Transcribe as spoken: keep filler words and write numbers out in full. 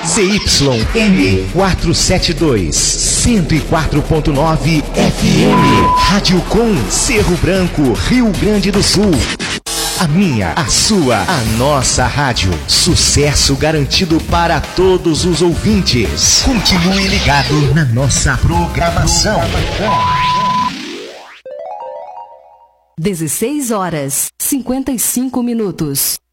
Z Y M quatrocentos e setenta e dois, cento e quatro ponto nove F M. Rádio Com, Cerro Branco, Rio Grande do Sul. A minha, a sua, a nossa rádio. Sucesso garantido para todos os ouvintes. Continue ligado na nossa programação. dezesseis horas, cinquenta e cinco minutos.